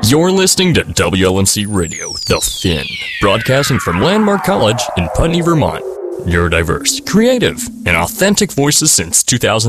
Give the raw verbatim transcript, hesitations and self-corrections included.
You're listening to W L N C Radio, The Fin, broadcasting from Landmark College in Putney, Vermont. Neurodiverse, creative, and authentic voices since two thousand.